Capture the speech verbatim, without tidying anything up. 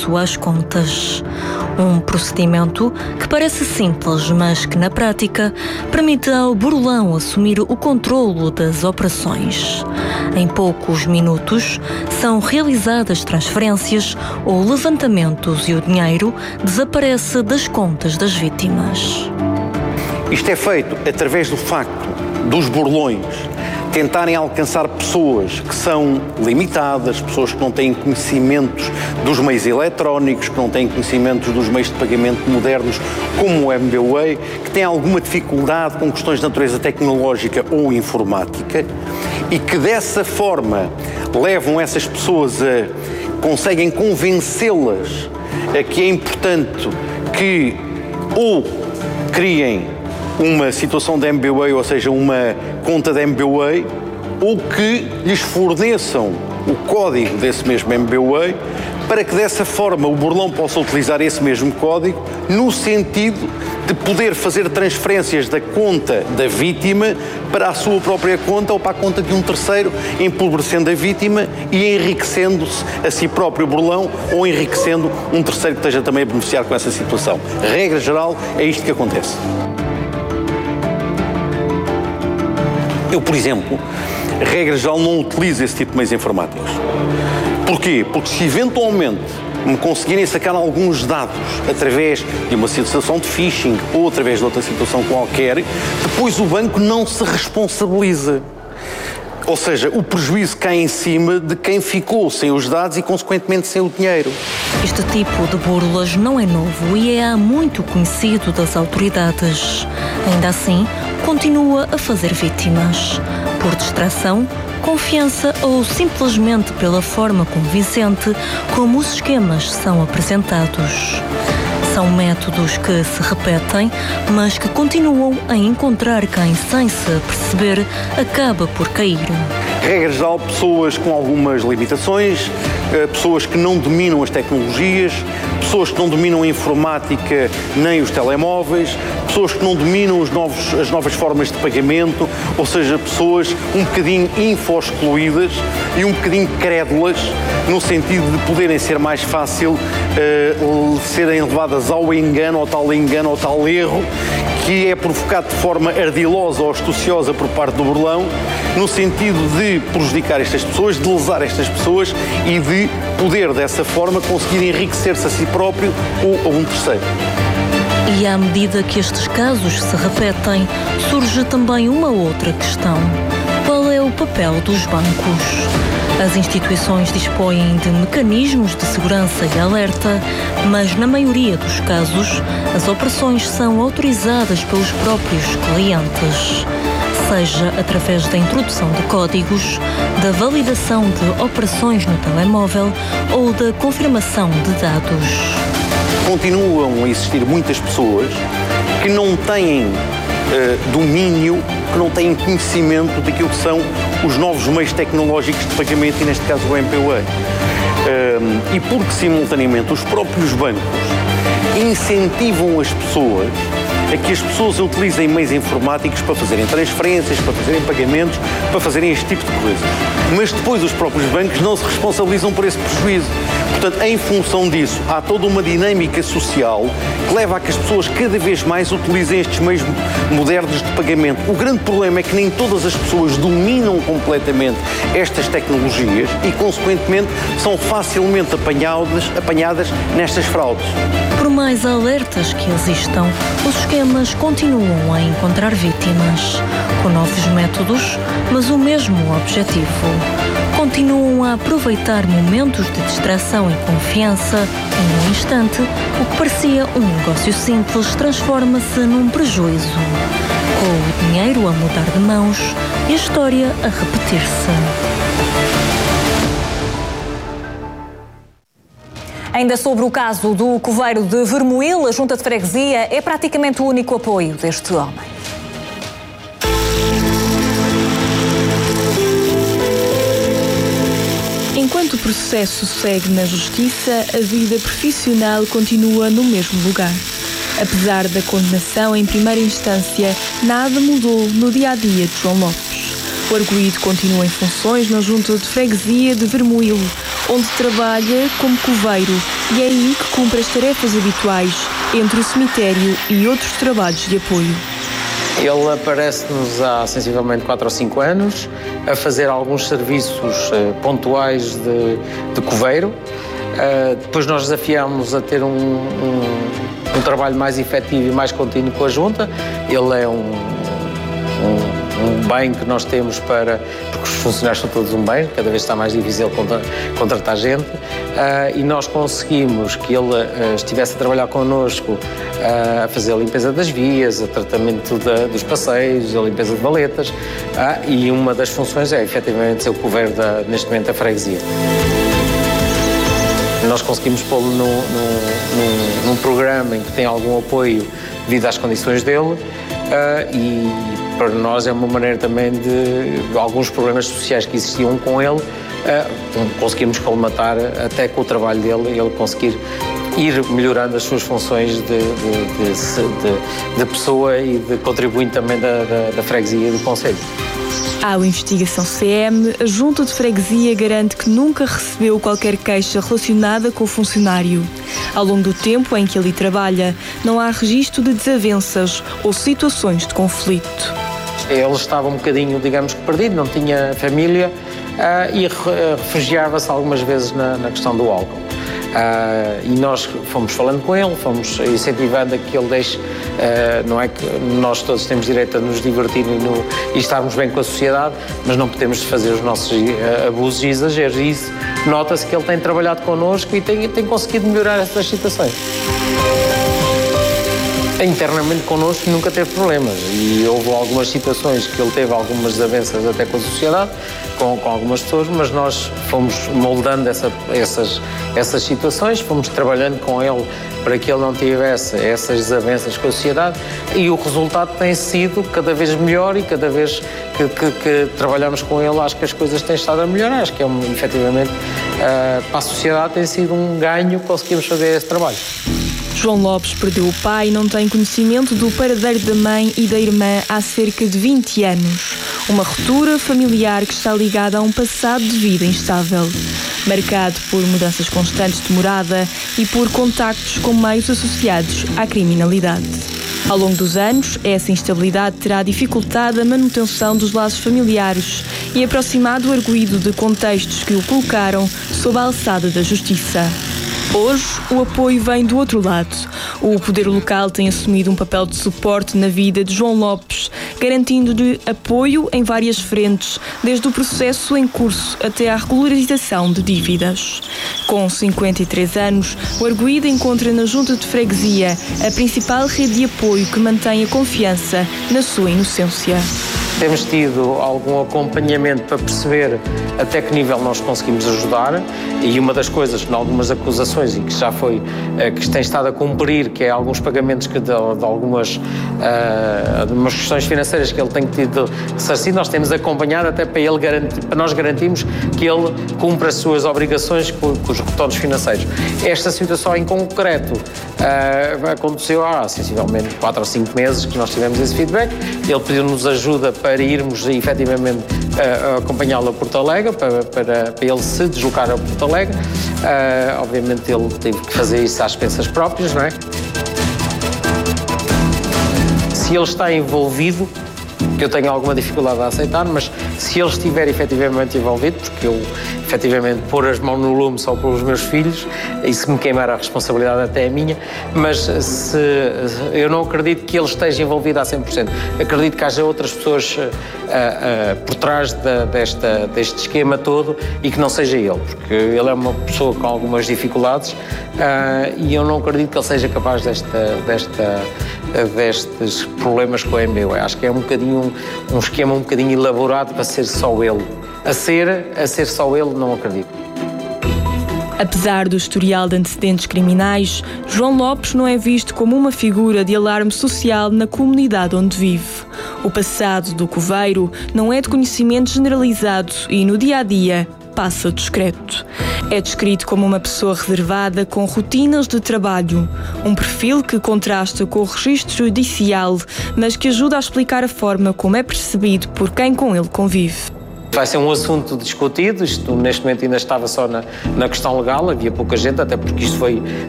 acesso às contas. Um procedimento que parece simples, mas que na prática permite ao burlão assumir o controlo das operações. Em poucos minutos são realizadas transferências ou levantamentos e o dinheiro desaparece das contas das vítimas. Isto é feito através do facto dos burlões tentarem alcançar pessoas que são limitadas, pessoas que não têm conhecimentos dos meios eletrónicos, que não têm conhecimentos dos meios de pagamento modernos, como o M B W A, que têm alguma dificuldade com questões de natureza tecnológica ou informática e que dessa forma levam essas pessoas a... conseguem convencê-las a que é importante que ou criem uma situação de M B W A, ou seja, uma conta de M B W A, ou que lhes forneçam o código desse mesmo M B W A, para que dessa forma o burlão possa utilizar esse mesmo código no sentido de poder fazer transferências da conta da vítima para a sua própria conta ou para a conta de um terceiro, empobrecendo a vítima e enriquecendo-se a si próprio burlão ou enriquecendo um terceiro que esteja também a beneficiar com essa situação. Regra geral, é isto que acontece. Eu, por exemplo, regra geral, não utilizo esse tipo de meios informáticos. Porquê? Porque se eventualmente me conseguirem sacar alguns dados através de uma situação de phishing ou através de outra situação qualquer, depois o banco não se responsabiliza. Ou seja, o prejuízo cai em cima de quem ficou sem os dados e, consequentemente, sem o dinheiro. Este tipo de burlas não é novo e é há muito conhecido das autoridades. Ainda assim, continua a fazer vítimas. Por distração, confiança ou simplesmente pela forma convincente como os esquemas são apresentados. São métodos que se repetem, mas que continuam a encontrar quem, sem se perceber, acaba por cair. Regra geral, pessoas com algumas limitações, pessoas que não dominam as tecnologias, pessoas que não dominam a informática nem os telemóveis, pessoas que não dominam os novos, as novas formas de pagamento, ou seja, pessoas um bocadinho info-excluídas e um bocadinho crédulas, no sentido de poderem ser mais fácil uh, serem levadas ao engano, ao tal engano, ao tal erro, que é provocado de forma ardilosa ou astuciosa por parte do burlão, no sentido de prejudicar estas pessoas, de lesar estas pessoas e de poder, dessa forma, conseguir enriquecer-se a si próprio ou a um terceiro. E à medida que estes casos se repetem, surge também uma outra questão. Qual é o papel dos bancos? As instituições dispõem de mecanismos de segurança e alerta, mas na maioria dos casos, as operações são autorizadas pelos próprios clientes, seja através da introdução de códigos, da validação de operações no telemóvel ou da confirmação de dados. Continuam a existir muitas pessoas que não têm uh, domínio, que não têm conhecimento daquilo que são os novos meios tecnológicos de pagamento e, neste caso, o M B W A. Uh, e porque, simultaneamente, os próprios bancos incentivam as pessoas a que as pessoas utilizem meios informáticos para fazerem transferências, para fazerem pagamentos, para fazerem este tipo de coisas. Mas depois os próprios bancos não se responsabilizam por esse prejuízo. Portanto, em função disso, há toda uma dinâmica social que leva a que as pessoas cada vez mais utilizem estes meios modernos de pagamento. O grande problema é que nem todas as pessoas dominam completamente estas tecnologias e, consequentemente, são facilmente apanhadas, apanhadas nestas fraudes. Por mais alertas que existam, os esquemas continuam a encontrar vítimas, com novos métodos, mas o mesmo objetivo. Continuam a aproveitar momentos de distração e confiança e, num instante, o que parecia um negócio simples transforma-se num prejuízo, com o dinheiro a mudar de mãos e a história a repetir-se. Ainda sobre o caso do coveiro de Vermoil, a Junta de Freguesia é praticamente o único apoio deste homem. Enquanto o processo segue na Justiça, a vida profissional continua no mesmo lugar. Apesar da condenação em primeira instância, nada mudou no dia-a-dia de João Lopes. O arguido continua em funções na Junta de Freguesia de Vermoil, onde trabalha como coveiro e é aí que cumpre as tarefas habituais entre o cemitério e outros trabalhos de apoio. Ele aparece-nos há sensivelmente quatro ou cinco anos a fazer alguns serviços uh, pontuais de, de coveiro. Uh, depois nós desafiámos a ter um, um, um trabalho mais efetivo e mais contínuo com a Junta. Ele é um, um um bem que nós temos para... porque os funcionários são todos um bem, cada vez está mais difícil contra, contratar gente, uh, e nós conseguimos que ele uh, estivesse a trabalhar connosco uh, a fazer a limpeza das vias, o tratamento da, dos passeios, a limpeza de valetas, uh, e uma das funções é efetivamente ser o coveiro da, neste momento da freguesia. Nós conseguimos pô-lo num, num, num, num programa em que tem algum apoio devido às condições dele, uh, e para nós é uma maneira também de, de alguns problemas sociais que existiam com ele, uh, conseguimos colmatar até com o trabalho dele, ele conseguir ir melhorando as suas funções de, de, de, de, de pessoa e de contribuinte também da, da, da freguesia e do concelho. À investigação C M, a Junta de Freguesia garante que nunca recebeu qualquer queixa relacionada com o funcionário. Ao longo do tempo em que ele trabalha, não há registro de desavenças ou situações de conflito. Ele estava um bocadinho, digamos que perdido, não tinha família uh, e refugiava-se algumas vezes na, na questão do álcool. Uh, e nós fomos falando com ele, fomos incentivando a que ele deixe, uh, não é que nós todos temos direito a nos divertir e, no, e estarmos bem com a sociedade, mas não podemos fazer os nossos uh, abusos e exageros, e isso nota-se que ele tem trabalhado connosco e tem, tem conseguido melhorar essas situações. Internamente connosco nunca teve problemas e houve algumas situações que ele teve algumas desavenças até com a sociedade, com, com algumas pessoas, mas nós fomos moldando essa, essas, essas situações, fomos trabalhando com ele para que ele não tivesse essas desavenças com a sociedade e o resultado tem sido cada vez melhor e cada vez que, que, que trabalhamos com ele acho que as coisas têm estado a melhorar, acho que é um, efetivamente uh, para a sociedade tem sido um ganho conseguirmos fazer esse trabalho. João Lopes perdeu o pai e não tem conhecimento do paradeiro da mãe e da irmã há cerca de vinte anos. Uma ruptura familiar que está ligada a um passado de vida instável, marcado por mudanças constantes de morada e por contactos com meios associados à criminalidade. Ao longo dos anos, essa instabilidade terá dificultado a manutenção dos laços familiares e aproximado o arguido de contextos que o colocaram sob a alçada da justiça. Hoje, o apoio vem do outro lado. O poder local tem assumido um papel de suporte na vida de João Lopes, garantindo-lhe apoio em várias frentes, desde o processo em curso até à regularização de dívidas. Com cinquenta e três anos, o arguido encontra na Junta de Freguesia a principal rede de apoio que mantém a confiança na sua inocência. Temos tido algum acompanhamento para perceber até que nível nós conseguimos ajudar e uma das coisas, em algumas acusações e que já foi, que tem estado a cumprir, que é alguns pagamentos que de, de algumas uh, de umas questões financeiras que ele tem tido ressarcido, nós temos acompanhado até para, ele garantir, para nós garantirmos que ele cumpra as suas obrigações com, com os retornos financeiros. Esta situação em concreto uh, aconteceu há sensivelmente quatro ou cinco meses que nós tivemos esse feedback, ele pediu-nos ajuda para para irmos efetivamente uh, acompanhá-lo a Porto Alegre, para, para, para ele se deslocar a Porto Alegre. Uh, obviamente ele teve que fazer isso às expensas próprias, não é? Se ele está envolvido, que eu tenho alguma dificuldade a aceitar, mas se ele estiver efetivamente envolvido, porque eu efetivamente pôr as mãos no lume só pelos meus filhos, e se me queimar a responsabilidade até é minha, mas se, eu não acredito que ele esteja envolvido a cem por cento. Acredito que haja outras pessoas uh, uh, por trás da, desta, deste esquema todo e que não seja ele, porque ele é uma pessoa com algumas dificuldades uh, e eu não acredito que ele seja capaz desta, desta, destes problemas com a M B. Eu acho que é um bocadinho um, um esquema um bocadinho elaborado para ser só ele. A ser, a ser só ele, não acredito. Apesar do historial de antecedentes criminais, João Lopes não é visto como uma figura de alarme social na comunidade onde vive. O passado do coveiro não é de conhecimento generalizado e, no dia-a-dia, passa discreto. É descrito como uma pessoa reservada com rotinas de trabalho, um perfil que contrasta com o registro judicial, mas que ajuda a explicar a forma como é percebido por quem com ele convive. Vai ser um assunto discutido, isto neste momento ainda estava só na, na questão legal, havia pouca gente, até porque isto foi